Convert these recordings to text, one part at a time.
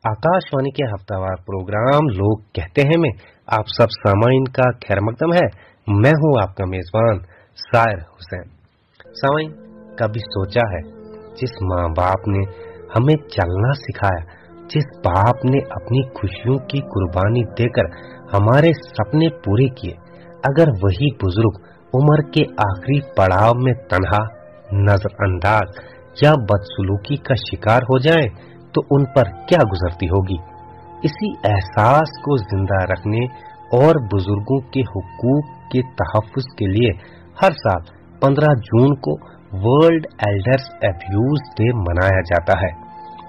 आकाशवाणी के हफ्तावार प्रोग्राम लोग कहते हैं में आप सब सामाइन का खैर मकदम है। मैं हूं आपका मेजबान सायर हुसैन। सामाइन, कभी सोचा है जिस माँ बाप ने हमें चलना सिखाया, जिस बाप ने अपनी खुशियों की कुर्बानी देकर हमारे सपने पूरे किए, अगर वही बुजुर्ग उम्र के आखिरी पड़ाव में तन्हा, नजरअंदाज या बदसलूकी का शिकार हो जाएं, तो उन पर क्या गुजरती होगी। इसी एहसास को जिंदा रखने और बुजुर्गों के हुकूक के तहफ्फुज के लिए हर साल 15 जून को वर्ल्ड एल्डर्स अब्यूज डे मनाया जाता है।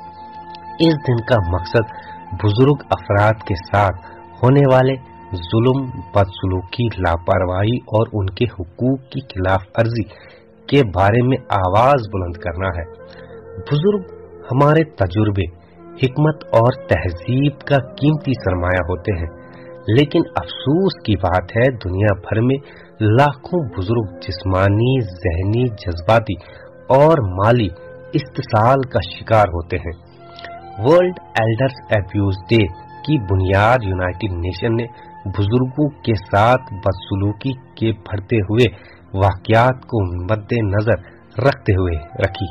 इस दिन का मकसद बुजुर्ग अफराद के साथ होने वाले जुल्म, बदसलूकी, लापरवाही और उनके हुकूक की खिलाफ अर्जी के बारे में आवाज बुलंद करना है। बुजुर्ग हमारे तजुर्बे, हिकमत और तहजीब का कीमती सरमाया होते हैं, लेकिन अफसोस की बात है दुनिया भर में लाखों बुजुर्ग जिस्मानी, जहनी, जज्बाती और माली इस्तिसाल का शिकार होते हैं। वर्ल्ड एल्डर्स अब्यूज डे की बुनियाद यूनाइटेड नेशन ने बुजुर्गों के साथ बदसलूकी के बढ़ते हुए वाकयात को मद्देनजर रखते हुए रखी।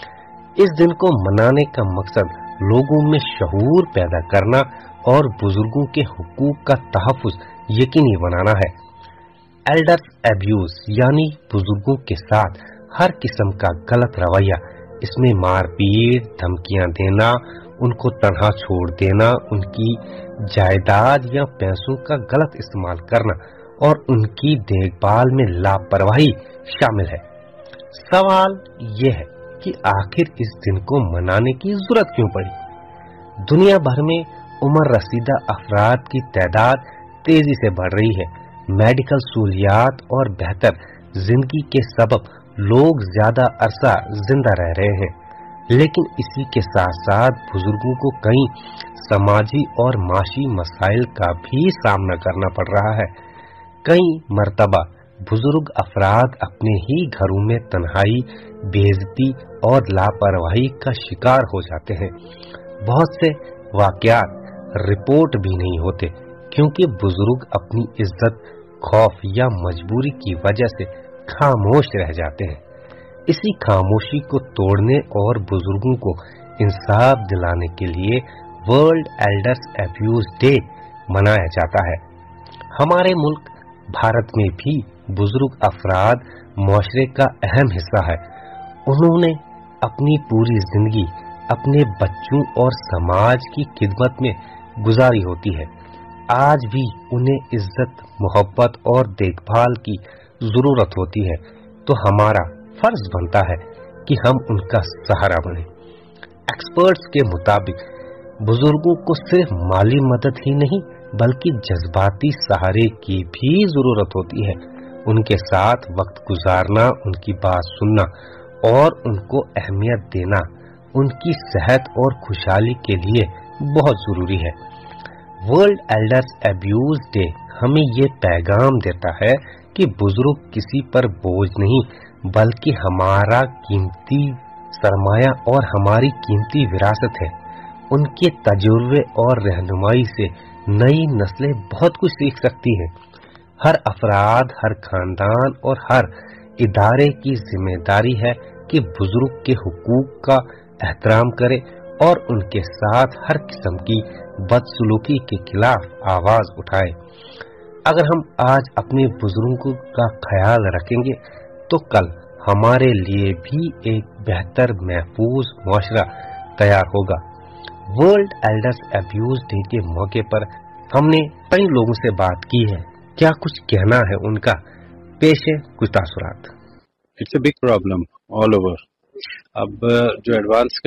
इस दिन को मनाने का मकसद लोगों में शऊर पैदा करना और बुजुर्गों के हुकूक का तहफ्फुज यकीनी बनाना है। एल्डर्स अब्यूज यानी बुजुर्गों के साथ हर किस्म का गलत रवैया, इसमें मारपीट, धमकियां देना, उनको तन्हा छोड़ देना, उनकी जायदाद या पैसों का गलत इस्तेमाल करना और उनकी देखभाल में लापरवाही शामिल है। सवाल ये है कि आखिर इस दिन को मनाने की जरूरत क्यों पड़ी। दुनिया भर में उम्र रसीदा अफराद की तादाद तेजी से बढ़ रही है। मेडिकल सहूलियात और बेहतर जिंदगी के सबब लोग ज्यादा अरसा जिंदा रह रहे हैं, लेकिन इसी के साथ साथ बुजुर्गों को कई समाजी और माशी मसाइल का भी सामना करना पड़ रहा है। कई मर्तबा बुजुर्ग अफराद अपने ही घरों में तन्हाई, बेइज्जती और लापरवाही का शिकार हो जाते हैं। बहुत से वाकयात रिपोर्ट भी नहीं होते क्योंकि बुजुर्ग अपनी इज्जत, खौफ या मजबूरी की वजह से खामोश रह जाते हैं। इसी खामोशी को तोड़ने और बुजुर्गों को इंसाफ दिलाने के लिए वर्ल्ड एल्डर्स अब्यूज डे मनाया जाता है। हमारे मुल्क भारत में भी बुजुर्ग अफराद मुआशरे का अहम हिस्सा है। उन्होंने अपनी पूरी जिंदगी अपने बच्चों और समाज की खिदमत में गुजारी होती है। आज भी उन्हें इज्जत, मोहब्बत और देखभाल की जरूरत होती है, तो हमारा फर्ज बनता है कि हम उनका सहारा बने। एक्सपर्ट्स के मुताबिक बुजुर्गों को सिर्फ माली मदद ही नहीं बल्कि जज्बाती सहारे की भी जरूरत होती है। उनके साथ वक्त गुजारना, उनकी बात सुनना और उनको अहमियत देना उनकी सेहत और खुशहाली के लिए बहुत जरूरी है। वर्ल्ड एल्डर्स अब्यूज डे हमें ये पैगाम देता है कि बुजुर्ग किसी पर बोझ नहीं बल्कि हमारा कीमती सरमाया और हमारी कीमती विरासत है। उनके तजुर्बे और रहनुमाई से नई नस्लें बहुत कुछ सीख सकती हैं। हर अफराद, हर खानदान और हर इदारे की जिम्मेदारी है कि बुजुर्ग के हुकूक का एहतराम करे और उनके साथ हर किस्म की बदसलूकी के खिलाफ आवाज उठाए। अगर हम आज अपने बुजुर्गों का ख्याल रखेंगे तो कल हमारे लिए भी एक बेहतर, महफूज मुआशरा तैयार होगा। वर्ल्ड एल्डर्स अब्यूज डे के मौके पर हमने कई लोगों से बात की है। क्या कुछ कहना है उनका? पेश है कुछ तासुरात। It's a big problem all over. अब जो एडवांस